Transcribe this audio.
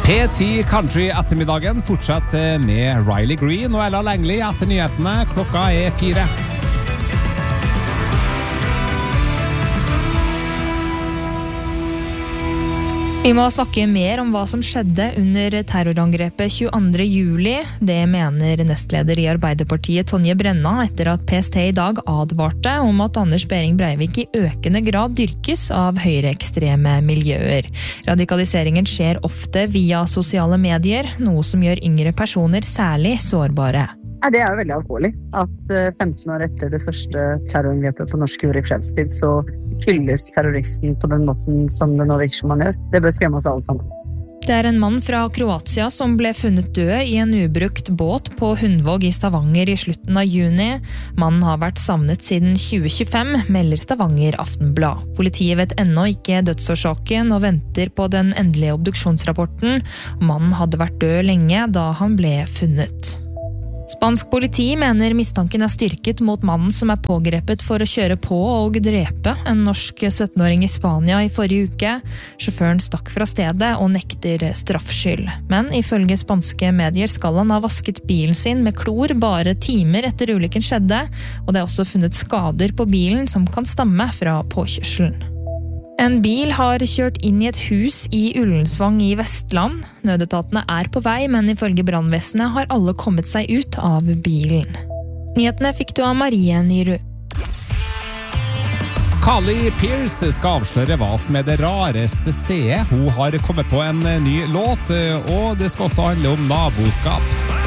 P10 Country ettermiddagen fortsetter med Riley Green og Ella Langley etter nyhetene. Klokka 4. Vi må snakke mer om hva som skjedde under terrorangrepet 22. juli. Det mener nestleder i Arbeiderpartiet Tonje Brenna etter at PST i dag advarte om at Anders Behring Breivik i økende grad dyrkes av høyreekstreme miljøer. Radikaliseringen skjer ofte via sosiale medier, noe som gjør yngre personer særlig sårbare. Det jo veldig alvorlig at 15 år etter det første terrorangrepet på norsk jord i fredstid, så hylles terroristen på den måten som det nå virker som man gjør. Det bør skremme oss alle sammen. Det en mann fra Kroatia som ble funnet død i en ubrukt båt på Hundvåg i Stavanger i slutten av juni. Mannen har vært savnet siden 2025, melder Stavanger Aftenblad. Politiet vet ennå ikke dødsårsaken og venter på den endelige obduksjonsrapporten. Mannen hadde vært død lenge da han ble funnet. Spansk politi mener mistanken styrket mot mannen som pågrepet for å kjøre på og drepe en norsk 17-åring i Spania i forrige uke. Sjåføren stakk fra stedet og nekter straffskyld. Men ifølge spanske medier skal han ha vasket bilen sin med klor bare timer etter ulykken skjedde, og det også funnet skader på bilen som kan stamme fra påkjørselen. En bil har kjørt inn i et hus i Ullensvang i Vestland. Nødetatene på vei, men ifølge brannvesenet har alle kommet seg ut av bilen. Nyhetene fikk du av Marie Nyrud. Carly Pearce skal avsløre hva som det rareste stedet. Hun har kommet på en ny låt, og det skal også handle om naboskap.